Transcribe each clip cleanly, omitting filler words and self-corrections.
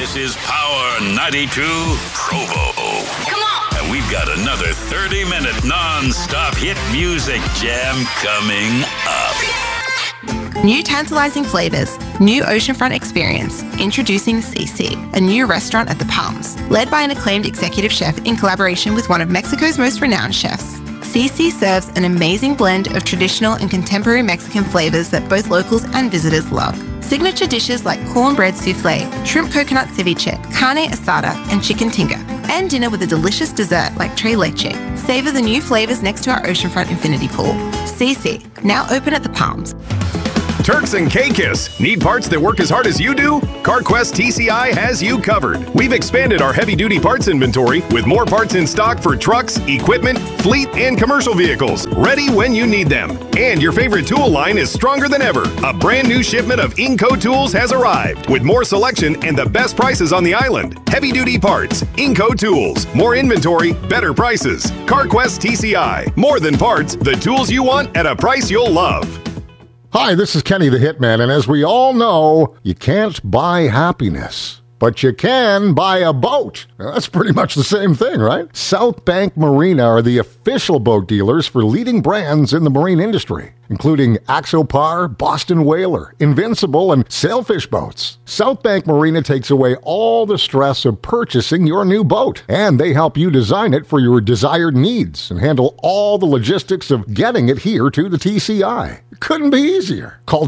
This is Power 92 Provo. Come on! And we've got another 30-minute non-stop hit music jam coming up. New tantalizing flavors, new oceanfront experience. Introducing CC, a new restaurant at the Palms, led by an acclaimed executive chef in collaboration with one of Mexico's most renowned chefs. CC serves an amazing blend of traditional and contemporary Mexican flavors that both locals and visitors love. Signature dishes like cornbread souffle, shrimp coconut ceviche, carne asada, and chicken tinga. And dinner with a delicious dessert like tres leche. Savor the new flavors next to our oceanfront infinity pool. CC, now open at the Palms. Turks and Caicos. Need parts that work as hard as you do? CarQuest TCI has you covered. We've expanded our heavy-duty parts inventory with more parts in stock for trucks, equipment, fleet, and commercial vehicles, ready when you need them. And your favorite tool line is stronger than ever. A brand new shipment of Inco tools has arrived with more selection and the best prices on the island. Heavy-duty parts, Inco tools, more inventory, better prices. CarQuest TCI. More than parts, the tools you want at a price you'll love. Hi, this is Kenny the Hitman, and as we all know, you can't buy happiness, but you can buy a boat. That's pretty much the same thing, right? South Bank Marina are the official boat dealers for leading brands in the marine industry, including Axopar, Boston Whaler, Invincible, and Sailfish boats. South Bank Marina takes away all the stress of purchasing your new boat, and they help you design it for your desired needs and handle all the logistics of getting it here to the TCI. Couldn't be easier. Call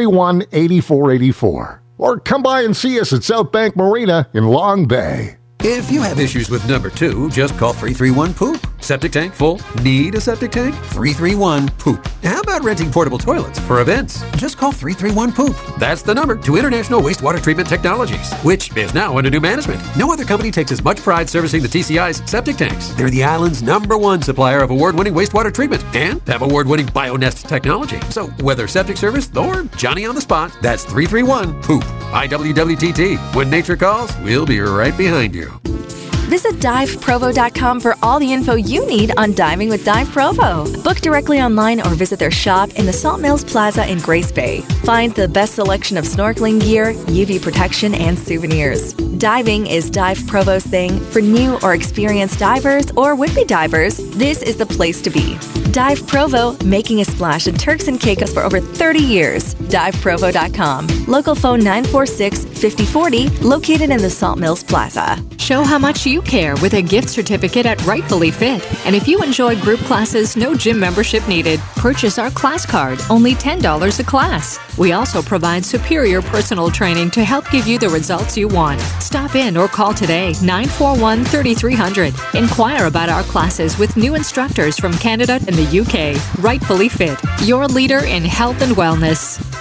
231-8484 or come by and see us at South Bank Marina in Long Bay. If you have issues with number 2, just call 331-POOP. Septic tank full? Need a septic tank? 331-POOP. How about renting portable toilets for events? Just call 331-POOP. That's the number to International Wastewater Treatment Technologies, which is now under new management. No other company takes as much pride servicing the TCI's septic tanks. They're the island's #1 supplier of award-winning wastewater treatment and have award-winning BioNest technology. So whether septic service or Johnny on the spot, that's 331-POOP. IWWTT. When nature calls, we'll be right behind you. Visit diveprovo.com for all the info you need on diving with Dive Provo. Book directly online or visit their shop in the Salt Mills Plaza in Grace Bay. Find the best selection of snorkeling gear, UV protection, and souvenirs. Diving is Dive Provo's thing. For new or experienced divers or would-be divers, this is the place to be. Dive Provo, making a splash in Turks and Caicos for over 30 years. DiveProvo.com. Local phone 946-5040, located in the Salt Mills Plaza. Show how much you care with a gift certificate at Rightfully Fit. And if you enjoy group classes, no gym membership needed. Purchase our class card, only $10 a class. We also provide superior personal training to help give you the results you want. Stop in or call today, 941-3300. Inquire about our classes with new instructors from Canada and the UK. Rightfully Fit, your leader in health and wellness.